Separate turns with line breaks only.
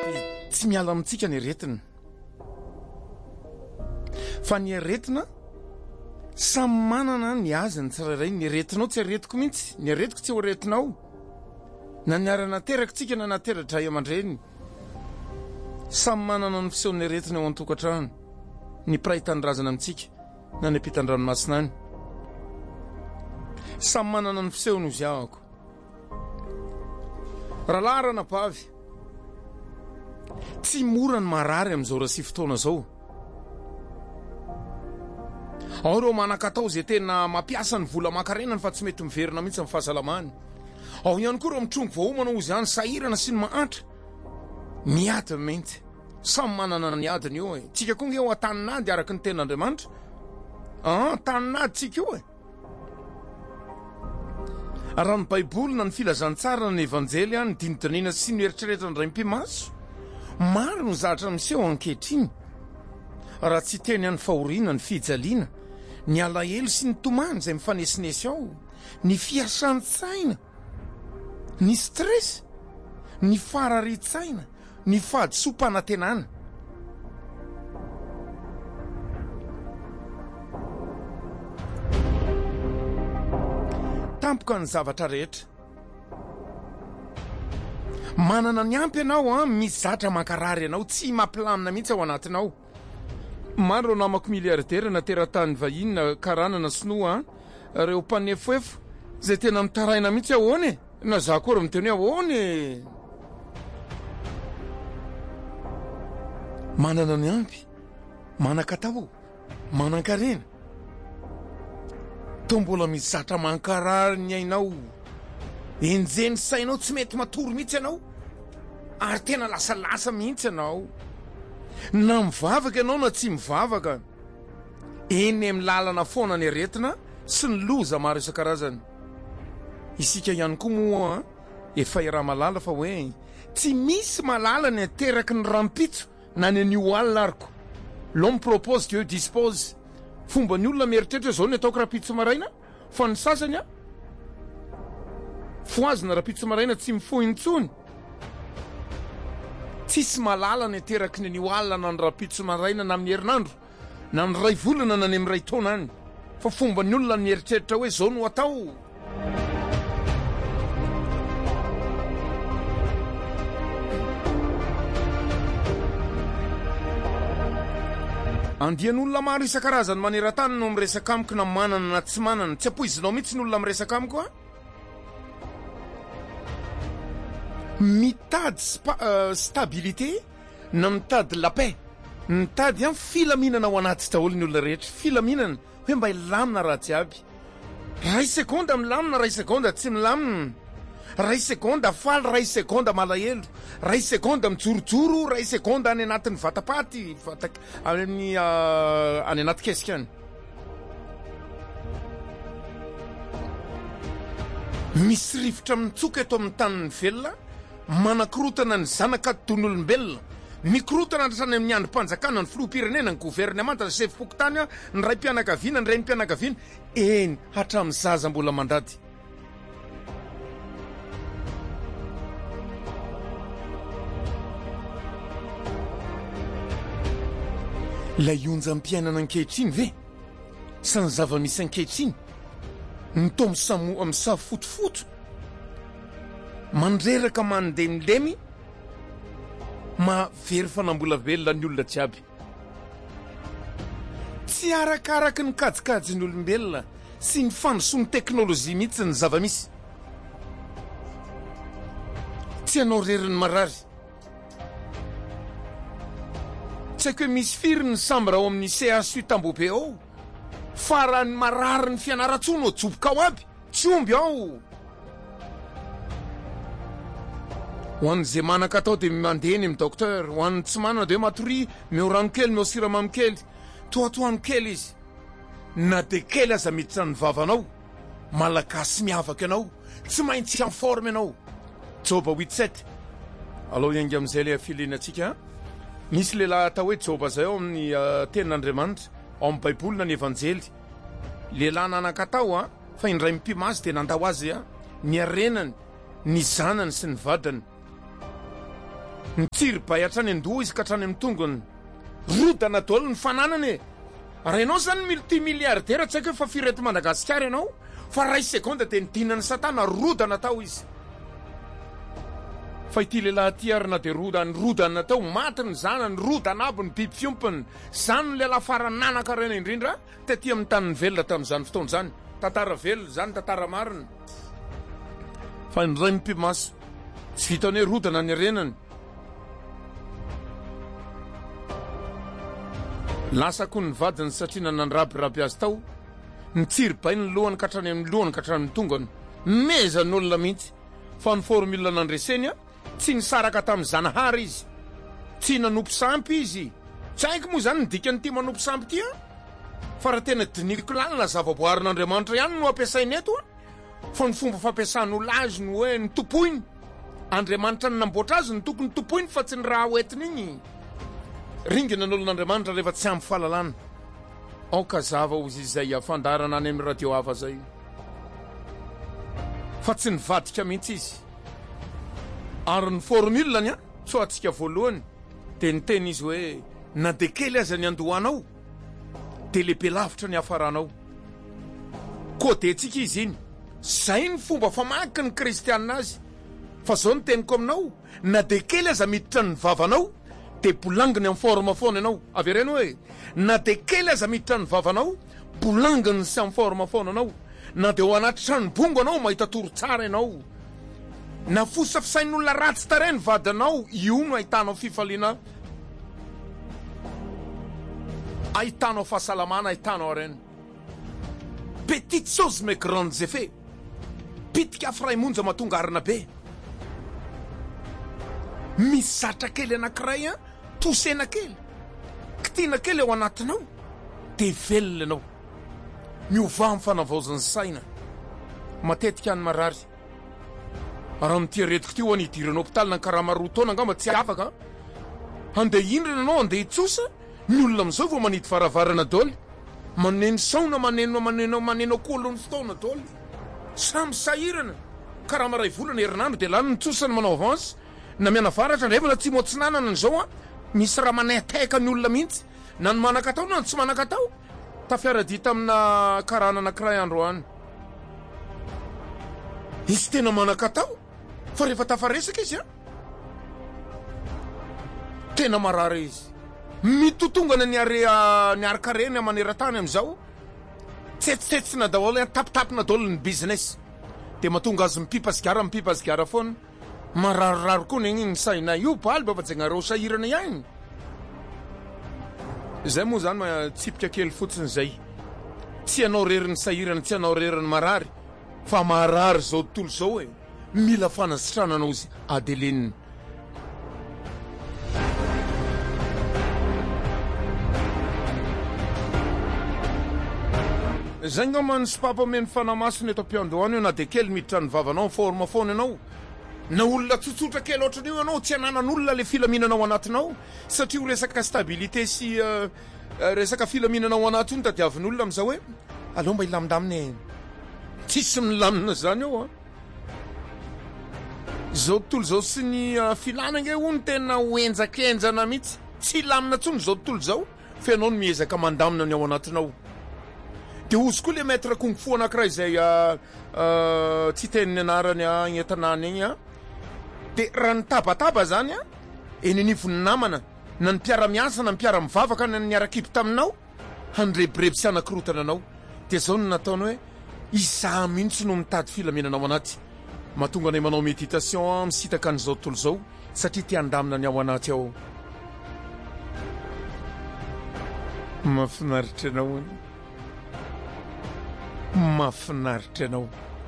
tsy miala amintsika ny aretina fa ny aretina samy manana ny azany tsirairay. Ny aretinao tsy aretiko mihitsy, ny aretiko tsy ho aretinao, na niara-nateraka tsika na nateratra aman-dreny. Samy manana ny fisehon'ny aretina eo an-tokantrano, ny mpiray tanindrazana amintsika na ny ampitan-dranomasina any. Samy manana ny fisehony ozy ahako. Rahalahy ranabavy, tsy mora ny marary amin'izao raha sy fotoana zao. Ao ireo manan-katao izay tena mampiasa ny vola aman-karenany fa tsy mety miverina mihitsy amin'ny fahasalamany. Ao ihany koa ireo mitrongo vahoamana ozy ihany sahirana sy ny mahantra. Miady mihitsy. Samy manana ny adiny io e. Tsika koa eo an-taninady araka ny ten'Andriamanitra. Taninady tsika io e. Raha ny Baiboly na ny filazantsara ny evanjely ny dinidiniana sy ny eritreretra ny Ray Mpimaso, maro ny zavatra miseho ankehitriny. Raha tsy teny any fahoriana ny fijaliana, ny alahelo sy ny tomany izay mifanesinesy ao, ny fiasan-tsaina, ny stress, ny fararitsaina, ny fahadisom-panantenana. Tampoka ny zavatra rehetra. Manana ny ampy ianao misy zatra mankarary ianao, tsy mampilamina mihitsy ao anatinao. Maro namako miliardera na teratany vahiny na karanana sinoa reo mpanefoefo zay tena mitaraina mihitsy ahoany na za koa miteny ahoany. Manana ny ampy, manan-katao, manan-karena, to mbola misy zatra mankarary ny ainao, enjeny sainao tsy mety matory mihitsy ianao, ary tena lasalasa mihitsy ianao. Na mivavaka ianao na tsy mivavaka, eny amin'ny lalana foana ny aretina sy ny loza maro isan-karazany. Isika ihany koa moa efa iraha malala fa hoe tsy misy malala ny ateraky ny rampitso na ny anio alina ariko. L'homme propose, Dieu dispose. Fomba ny olona mieritreritra zao ny ataoko rapitso maraina, fa ny sasany foazina rapitso maraina tsy mifohy intsony. Tsisy malala ny ateraky ny anio alina na ny rapitso maraina na amin'ny herinandro, na ny ray volana na ny amin'ny ray taona any. Fa fomba ny olona mieritreritra hoe zao no atao. Andian'olona maro isan-karazany maneran-tany no miresaka amiko na manana na tsy manana. Tsy apoizinao mihitsy ny olona miresaka amiko mitady stabilité na mitady la paix, mitady filaminana ao anaty daholo ny olona rehetra. Filaminana hoe mba ilamina raha jiaby. Ray sekonda milamina, ray sekonda tsy milamina. Ray sekonda faly, ray sekonda malahelo, ray sekonda mijorojoro, ray sekonda any anatin'ny vatapaty, any anaty kesika any. Misy rivotra mitsoka eto amin'ny tanin'ny velona, manakorotana ny zanaka ton'olombelona, mikorotana hatrany amin'ny androm-panjakana, ny filoham-pirenena, ny gouvernemanta, ny sefim-pokotany, ny ray mpianakaviana, ny renim-pianakaviana, eny hatramin'ny zaza mbola mandady. Lay onjam-piainana ankehitriny ve? Sa ny zava-misy ankehitriny? Ny tomo amin'ny fotofoto? Mandreraka mandemindemy? Mavery fanambola-velona ny olona jiaby. Tsy arakaraky ny kajikajy ny olombelona sy ny fandrosoan'ny teknôlôjia mihitsy ny zava-misy. Tsy anao reriny marary. Tsy haiko hoe misy firy ny sambra ao amin'ny CHU Tambobe ao, fa raha ny marary ny fianaratsony ao joboka ao aby, tsy omby ao. Ho an'izay manan-katao dia mandehany amin'ny docteur, ho an'ny tsy manana dia matory meo rano kely, meo siramamy kely, toatoano kely izy. Na dia kely aza miditra ny vavanao, malagasy miavaka ianao, tsy maintsy en forme ianao. Joba 8-7. Alao iangy amin'izay ilay filenantsika. Misy lehilahy atao hoe Joba zay ao amin'ny tenin'Andriamanitra, ao amin'ny Baiboly na ny evanjely. Lehilahy nanan-katao fa indray Mpimaso dia nandao azy ny arenany, ny zanany sy ny vadany. Nitsiry-bay hatrany an-doha izy ka hatrany amin'ny tongony. Rodana daholo ny fananany e. Raha ianao zany multimilliardaire tsy haiko hoe fa firy eto Madagasikara ianao, fa ray seconde dia nidinany satana rodana tao izy. Fa ity lehilahy ity ary na dia rodana tao maty ny zanany, rodana aby ny biby fiompiny. Zany ny lehilahy farany nanaka reny indrindra taty amin'ny tany velona tamin'izany fotoana izany. Tantara velona zany, tantara marina. Fa ny ray mpimaso tsy vitany hoe rodana ny renany. Lasa koa ny vadiny satria nanandrabiraby azy tao. Nitsiry-bay ny lohany ka hatrany amin'ny lohany ka hatrany amin'ny tongony. Mezany olona mihitsy. Fa ny formule nandreseny tsy nisaraka tamin'ny Zanahary izy. Tsy nanompo sampy izy. Tsy haiko moa zany ny dikany ty manompo sampy ty fa raha tena diniko lalina zavaboarin'Andriamanitra ihany no ampiasainy eto fa ny fomba fampiasan'olona azy no hoe ny topoiny. Andriamanitra ny namboatra azy ny tokony topoiny fa tsy ny raha hoentiny igny. Ringina n'olon'Andriamanitra rehefa tsy ampy fahalalana. Aoka zava ozy izay afandarana any amin'ny radio hafa zay. Fa tsy nivadika mihitsy izy. Ary ny formule-ny tso atsika voalohany dia niteny izy hoe na dia kely aza ny andohanao dia lehibe lavitra ny hafaranao. Koa dia tsika izy iny. Zay ny fomba famaky ny kristianina azy. Fa zao ny teniko aminao, na dia kely aza miditra ny vavanao dia bolanginy amin'ny forma foana ianao. Avereno hoe na dia kely aza miditra ny vavanao, bolanginy sy amin'ny forma foana ianao. Na dia ao anaty tranobongo anao mahita toro tsara ianao. Na fosafisain'olona ratsy tare ny vadinao, io no ahitanao fifaliana. Ahitanao fahasalamana, ahitanao arena. Petites choses mais grandes effets. Pitika afray monja mahatonga arina be. Misy zatra kely anankiray tosena kely, kitiana kely ao anatinao dia velona ianao. Miova amin'ny fanavaozan'ny saina. Matetika any marary. Raha mity aretiko ty ho anidiran'ny hôpitaly ny karaha maroa taona angamba tsy afaka. Andeha hindrina anao, andeha hitsosa, ny olona amin'izao vao manidy varavarana daholo. Maneno saona, maneno kolony fotoana daholo. Samy sahirana. Karaha maray volana herinandro dia lany nitsosany manao avance. Na miana varatra ndrevana tsy motsinanana n'izao misy raha maneteka ny olona mihitsy. Na ny manan-katao na ny tsy manan-katao. Tafiara-dita amina karana anankiray andro any. Izy tena manan-katao fa rehefa tafaresaka izy tena marary izy. Mitotongana ny arkareny maneran-tany amin'izao. Tsetsitsetsina daholo, tapitapina daholo ny business. Dia mahatonga azy mipipa sigara foana. Mararirary koa ny saina io paly fa tsy nareo sahirana ihany. Zay moa zany tsipika kely fotsiny zay. Tsy anao reriny sahirana, tsy anao reriny marary, fa marary zao tontolo zao mila fanasitrananao izy Adeline. Zay ngamba ny sipapa meny fanamasina eto am-piandohana io na dia kely miditra ny vavanao forma foana ianao. Na olona tsotsotra kely ohatran'io ianao tsy hananan'olona le filaminanao anatinao satria resaka stabilité sy resaka filaminanao anaty io ny tadiavin'olona amin'izao hoe alao mba ilamindamina tsisy milamina zany ao zao tontolo zao sy ny filanana ho ny tena hoenjakenjana mihitsy tsy lamina tsony zao tontolo zao fa ianao no miezaka mandamina ny ao anatinao. Dia ozy koa le maître kung fu anankiray izay tsy teniny anarany agny an-tanàna igny dia raha nitabataba zany eny anivon'ny namana na ny mpiara-miasa na ny mpiara-mivavaka na ny arakipy taminao handrebireby sy anankirotana anao. Dia zao no nataony hoe izaho mihitsy no mitady filamenanao anaty. Mahatonga anay manao méditation misitaka an'izao tontolo zao satria tia andamina ny ao anaty ao. Mahafinaritra anao. Mahafinaritra anao.